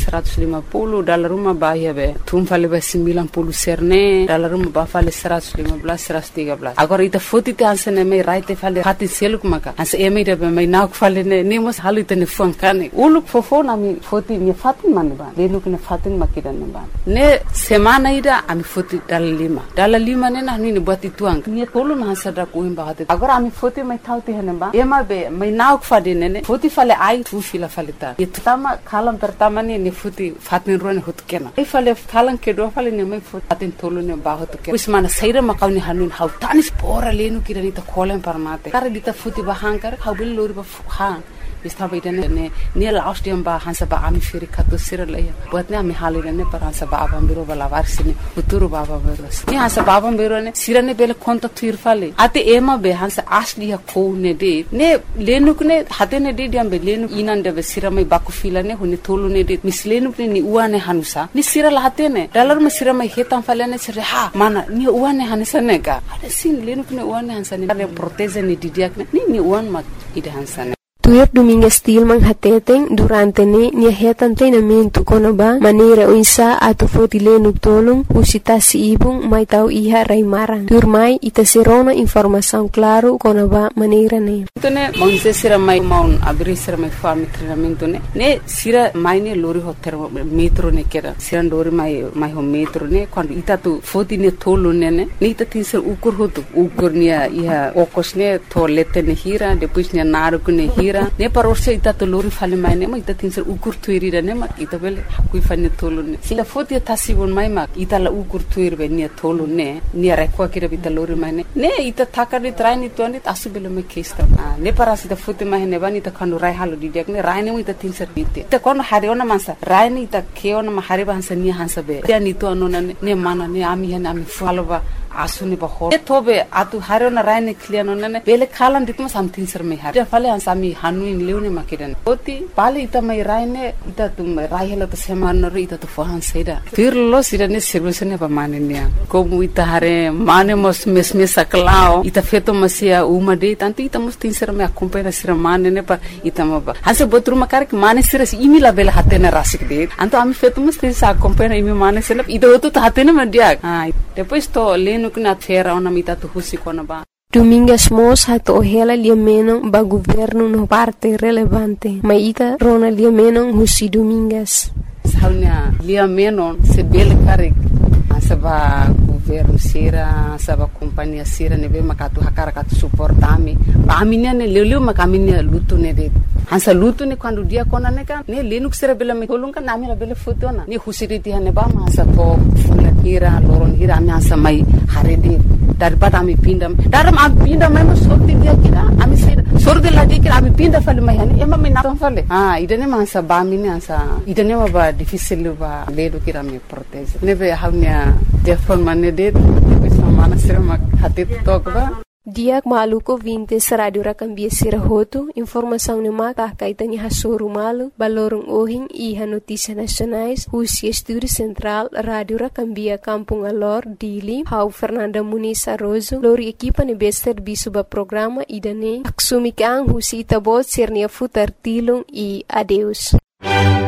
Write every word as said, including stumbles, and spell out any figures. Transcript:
seratus lima puluh, dalam rumah bahia be tum fale be sembilan puluh serne, dalam rumah bah fale seratus lima belas, seratus tiga belas. Agora ita foto te hansa ne mai right fale hati seluk maka hansa eme de be mai nauk fale ne ne mos halu ite ne fuankane uluk fofo na mi foto ni fatin man ba lenu ne fatin makidan ne ba ne semana ida ami foto dalam lima dalam lima ne na ni buat ituang ni tolu na hansa da ko imba hati agora ami foto mai tauti hene ba ema be mai nauk fade ne ne foto fale ai tu fila fale ta itu tama kalam pertama ni ne foto fatin ro ne hot kena ai fale kalam kedua fale ne mai foto fatin tolu ne ba hot kena usmana saira makau ni hanun hau tanis pora lenu kira ni ta kolen parmate kare dita foto ba hankar hau bil lori ba hang Bistava idane ne ne last time ba hansa ba ami firi katu siralaya buat ne ami halire ne par hansa ba abam biro bala varsine uturu baba beros ne hansa ba abam biro ne sirane bele konta tuir fale ate ema be hansa asli ha ko ne de ne lenuk ne hate ne de diam be lenuk inan de be siramai baku fila ne hune tolu ne de mislenuk ne ni uane hanusa ni siral hate ne dalar ma siramai hetam fale ne sire ha mana ni uane hanusa ne ka ade sin lenuk ne uane hansa ne ne proteze ne didiak ne ni ni uan mat ide hansa ne Tuir Domingues Tilman hateteng durante ne nia hetan treinamento konaba maneira uisa ato fotilenu tolong usita si ibung mai tau iha raimarang. Tuir mai ita serona informação claro konaba maneira ne. Itu ne mangse sira mai maun abri sira mai fami treinamento ne ne sira mai ne lori hotel metro ne kera sira lori mai mai ho metro ne quando ita tu foti ne tolu ne ne ne ita tin sir ukur hotu ukur nia iha okos ne toilette ne hira depois ne naru ne hira ne parorse ita to lori fale mai ne ma ita tinser ukur tuiri ne ma ita bele hakui fane tolu ne sila foti tasibon mai ma ita la ukur tuiri be ne tolu ne ne rekwa kira bita lori mai ne ne ita takari traini to ne asubele me kesta ne parasi ita foti mai ne bani ita kanu rai halu didiak ne rai ne ita tinser bite ita kono hariona mansa rai ne ita keona ma hariba hansa ni hansa be ya ni to anona ne mana ne ami hene ami faloba asuni ba ho tobe atu harona rai ne kliano ne bele khalan ditma something sir me har fale hansa mi hanu in leune makidan oti pale ita mai rai ne ita tum rai hela to seman no ita to fohan seda firlo sira ne solution ba manenia como ita hare mane mos mes mes saklao ita feto masia uma de tanto ita mos tin sir me acompanha sira mane ne pa ita ma ba hanse botru makar ke mane sira imi la bele hatena rasik de anto ami feto mos tin sa acompanha imi mane sira ita oto hatena ma dia ah depois to no que na terra ona mita tu husi kona ba Domingues Mos hato ohela liameno ba governo no parte relevante maita rona liameno husi Domingues saunya liameno se bele kare saba governo sira saba companhia sira nebe makatu hakara katu suportami ba aminia ne leleu makaminia lutu ne de hansa lutu ne quando dia kona ne ka ne lenuk sira bela me kolunga nami la bela fotona ne husiriti hane ba ma sa to fula hira loron hira ami hansa mai harede daripada ami pindam daram ami pindam mai sorti dia kira ami sira sorti la dia kira ami pinda fale mai hani ema me na fale ah idene ma hansa ba mini hansa idene ma ba difficile ba ledo kira me protege nebe havnya telefon mane de bisa mana sira mak hati tokba Diak maluko vintes radio rakambia sira hotu informação ne maka kaitani hasoru malu balorong ohing iha notícia nacionais husi estúdio central radio rakambia kampung alor dili hau Fernanda Muniz Arrozo lori equipa ne bester bisuba programa idane aksumi kang husi tabot sirnia futar tilung e adeus